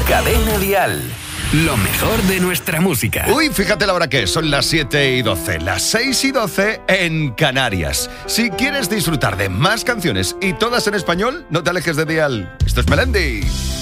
Cadena Dial. Lo mejor de nuestra música. Uy, fíjate la hora que es. Son las 7:12, las 6:12 en Canarias. Si quieres disfrutar de más canciones y todas en español, no te alejes de Dial. Esto es Melendi.